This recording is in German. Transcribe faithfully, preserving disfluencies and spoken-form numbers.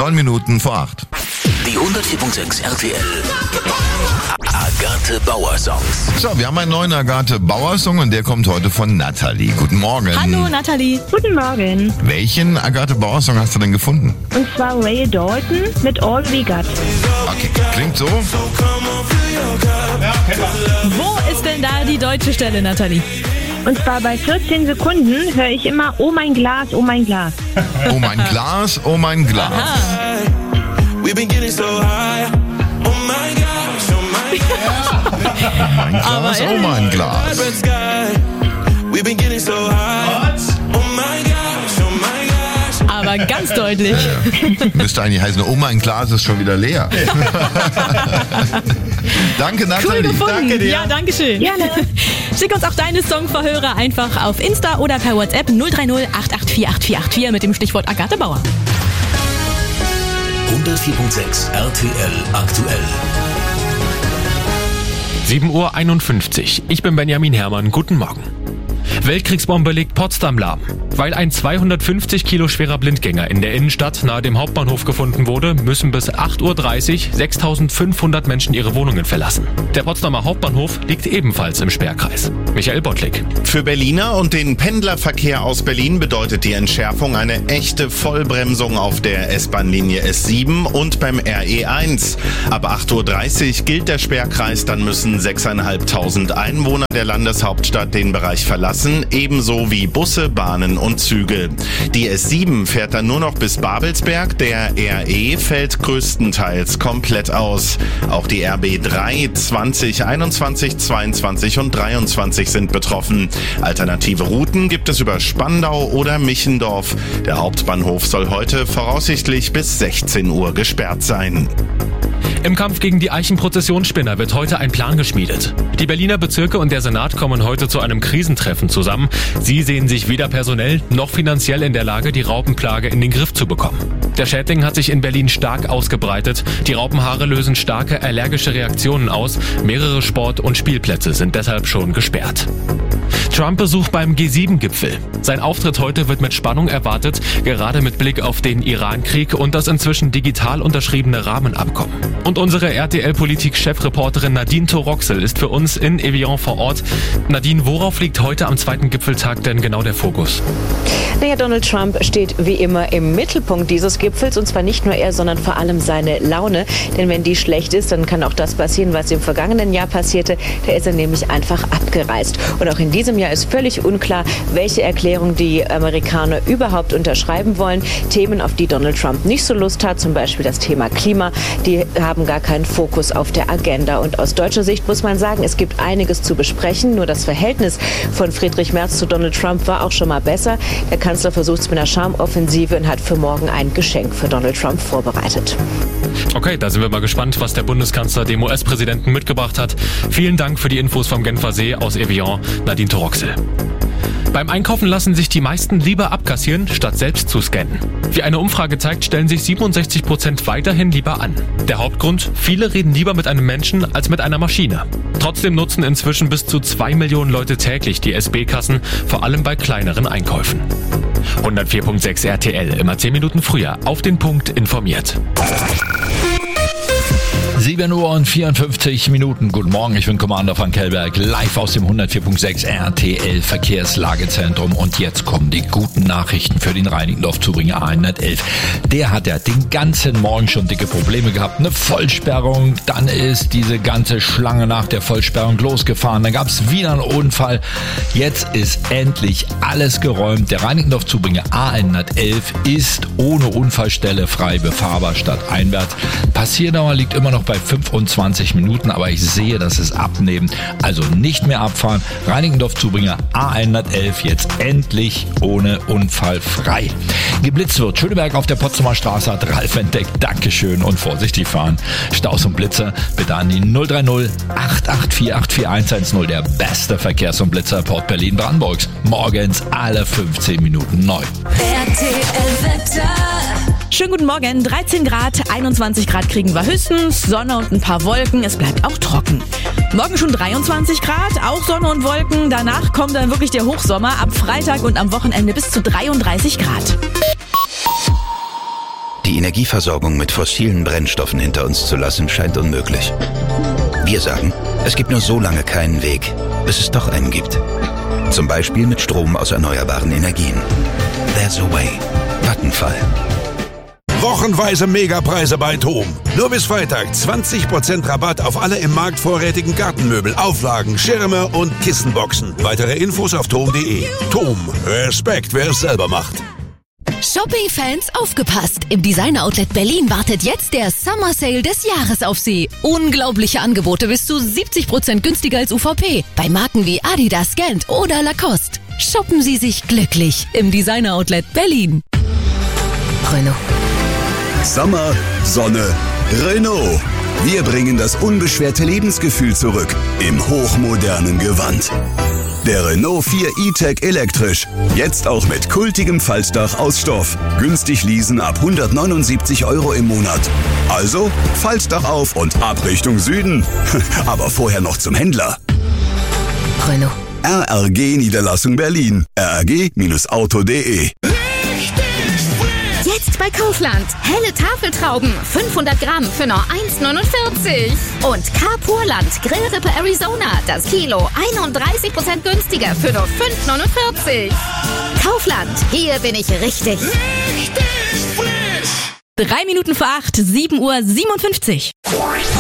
Neun Minuten vor acht. Die hundertvier Komma sechs R T L Agathe Bauer Songs. So, wir haben einen neuen Agathe Bauer Song und der kommt heute von Nathalie. Guten Morgen. Hallo Nathalie. Guten Morgen. Welchen Agathe Bauer Song hast du denn gefunden? Und zwar Ray Dalton mit All We Got. Okay, klingt so. Wo ist denn da die deutsche Stelle, Nathalie? Und zwar bei vierzehn Sekunden höre ich immer Oh mein Glas, oh mein Glas. Oh mein Glas, oh mein Glas. Aha. We've been getting so high. Oh my gosh, oh my gosh. Mein Glas, oh mein Glas. We've been getting so high. Oh my gosh, oh my gosh. Aber ganz deutlich. Müsste eigentlich heißen, oh mein Glas ist schon wieder leer. Danke, Cool Nathalie. gefunden. Danke dir. Ja, danke schön. Gerne. Schick uns auch deine Songverhöre einfach auf Insta oder per WhatsApp null drei null acht acht vier acht vier acht vier mit dem Stichwort Agathe Bauer. hundertvier Komma sechs R T L aktuell. sieben Uhr einundfünfzig. Ich bin Benjamin Herrmann. Guten Morgen. Weltkriegsbombe legt Potsdam lahm. Weil ein zweihundertfünfzig Kilo schwerer Blindgänger in der Innenstadt nahe dem Hauptbahnhof gefunden wurde, müssen bis acht Uhr dreißig sechstausendfünfhundert Menschen ihre Wohnungen verlassen. Der Potsdamer Hauptbahnhof liegt ebenfalls im Sperrkreis. Michael Bottlik. Für Berliner und den Pendlerverkehr aus Berlin bedeutet die Entschärfung eine echte Vollbremsung auf der S-Bahn-Linie S sieben und beim R E eins. Ab acht Uhr dreißig gilt der Sperrkreis, dann müssen sechstausendfünfhundert Einwohner der Landeshauptstadt den Bereich verlassen, ebenso wie Busse, Bahnen und Züge. Die S sieben fährt dann nur noch bis Babelsberg, der R E fällt größtenteils komplett aus. Auch die R B drei, zwanzig, einundzwanzig, zweiundzwanzig und dreiundzwanzig sind betroffen. Alternative Routen gibt es über Spandau oder Michendorf. Der Hauptbahnhof soll heute voraussichtlich bis sechzehn Uhr gesperrt sein. Im Kampf gegen die Eichenprozessionsspinner wird heute ein Plan geschmiedet. Die Berliner Bezirke und der Senat kommen heute zu einem Krisentreffen zusammen. Sie sehen sich weder personell noch finanziell in der Lage, die Raupenplage in den Griff zu bekommen. Der Schädling hat sich in Berlin stark ausgebreitet. Die Raupenhaare lösen starke allergische Reaktionen aus. Mehrere Sport- und Spielplätze sind deshalb schon gesperrt. Trump-Besuch beim G sieben Gipfel. Sein Auftritt heute wird mit Spannung erwartet, gerade mit Blick auf den Iran-Krieg und das inzwischen digital unterschriebene Rahmenabkommen. Und unsere R T L-Politik-Chefreporterin Nadine Toroxel ist für uns in Evian vor Ort. Nadine, worauf liegt heute am zweiten Gipfeltag denn genau der Fokus? Naja, Donald Trump steht wie immer im Mittelpunkt dieses Gipfels und zwar nicht nur er, sondern vor allem seine Laune. Denn wenn die schlecht ist, dann kann auch das passieren, was im vergangenen Jahr passierte. Da ist er nämlich einfach abgereist. Und auch in diesem Jahr ist völlig unklar, welche Erklärung die Amerikaner überhaupt unterschreiben wollen. Themen, auf die Donald Trump nicht so Lust hat, zum Beispiel das Thema Klima, die haben gar keinen Fokus auf der Agenda. Und aus deutscher Sicht muss man sagen, es gibt einiges zu besprechen. Nur das Verhältnis von Friedrich Merz zu Donald Trump war auch schon mal besser. Der Kanzler versucht es mit einer Charmoffensive und hat für morgen ein Geschenk für Donald Trump vorbereitet. Okay, da sind wir mal gespannt, was der Bundeskanzler dem U S-Präsidenten mitgebracht hat. Vielen Dank für die Infos vom Genfer See aus Evian, Nadine Toroxel. Beim Einkaufen lassen sich die meisten lieber abkassieren, statt selbst zu scannen. Wie eine Umfrage zeigt, stellen sich siebenundsechzig Prozent weiterhin lieber an. Der Hauptgrund? Viele reden lieber mit einem Menschen als mit einer Maschine. Trotzdem nutzen inzwischen bis zu zwei Millionen Leute täglich die S B-Kassen, vor allem bei kleineren Einkäufen. hundertvier Komma sechs R T L, immer zehn Minuten früher, auf den Punkt informiert. sieben Uhr und vierundfünfzig Minuten. Guten Morgen, ich bin Commander von Kellberg, live aus dem hundertvier Komma sechs R T L Verkehrslagezentrum. Und jetzt kommen die guten Nachrichten für den Reinickendorf-Zubringer A hundertelf. Der hat ja den ganzen Morgen schon dicke Probleme gehabt. Eine Vollsperrung, dann ist diese ganze Schlange nach der Vollsperrung losgefahren. Dann gab es wieder einen Unfall. Jetzt ist endlich alles geräumt. Der Reinickendorf-Zubringer A hundertelf ist ohne Unfallstelle frei befahrbar stadteinwärts. Passierdauer liegt immer noch bei fünfundzwanzig Minuten, aber ich sehe, dass es abnehmen. Also nicht mehr abfahren. Reinickendorf-Zubringer A hundertelf jetzt endlich ohne Unfall frei. Geblitzt wird. Schöneberg auf der Potsdamer Straße hat Ralf entdeckt. Dankeschön und vorsichtig fahren. Staus und Blitzer bitte an die null drei null acht acht vier acht vier eins eins null. Der beste Verkehrs- und Blitzerreport Berlin-Brandenburgs. Morgens alle fünfzehn Minuten neu. R T L-Wetter. Schönen guten Morgen, dreizehn Grad, einundzwanzig Grad kriegen wir höchstens, Sonne und ein paar Wolken, es bleibt auch trocken. Morgen schon dreiundzwanzig Grad, auch Sonne und Wolken, danach kommt dann wirklich der Hochsommer, ab Freitag und am Wochenende bis zu dreiunddreißig Grad. Die Energieversorgung mit fossilen Brennstoffen hinter uns zu lassen, scheint unmöglich. Wir sagen, es gibt nur so lange keinen Weg, bis es doch einen gibt. Zum Beispiel mit Strom aus erneuerbaren Energien. There's a way. Vattenfall. Wochenweise Megapreise bei TOM. Nur bis Freitag zwanzig Prozent Rabatt auf alle im Markt vorrätigen Gartenmöbel, Auflagen, Schirme und Kissenboxen. Weitere Infos auf tom punkt de. TOM. Respekt, wer es selber macht. Shopping-Fans, aufgepasst! Im Designer-Outlet Berlin wartet jetzt der Summer Sale des Jahres auf Sie. Unglaubliche Angebote bis zu siebzig Prozent günstiger als U V P. Bei Marken wie Adidas, Gant oder Lacoste. Shoppen Sie sich glücklich im Designer-Outlet Berlin. Renault. Sommer, Sonne, Renault. Wir bringen das unbeschwerte Lebensgefühl zurück im hochmodernen Gewand. Der Renault vier E-Tech elektrisch. Jetzt auch mit kultigem Faltdach aus Stoff. Günstig leasen ab hundertneunundsiebzig Euro im Monat. Also Faltdach auf und ab Richtung Süden. Aber vorher noch zum Händler. Renault. R R G Niederlassung Berlin. r r g Auto punkt de. Jetzt bei Kaufland. Helle Tafeltrauben, fünfhundert Gramm für nur eins neunundvierzig. Und Carpurland Grillrippe Arizona, das Kilo einunddreißig Prozent günstiger für nur fünf neunundvierzig. Kaufland, hier bin ich richtig. Drei Minuten vor acht, sieben Uhr siebenundfünfzig.